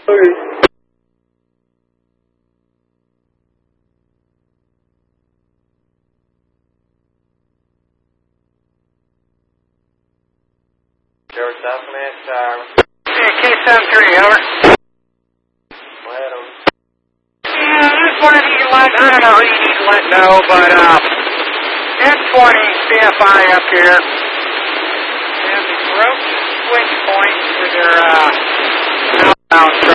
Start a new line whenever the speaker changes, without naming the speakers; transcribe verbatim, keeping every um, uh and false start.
Okay.
George South Command Tower.
Yeah, K seventy-three, over.
Well,
Yeah, I just wanted you to let, I don't know who you need to let know, but, uh, N twenty C F I up here, and they broke the switch point for their, uh, outbound